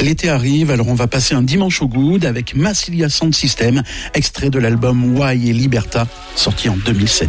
L'été arrive, alors on va passer un dimanche au good avec Massilia Sound System, extrait de l'album Why et Liberta, sorti en 2007.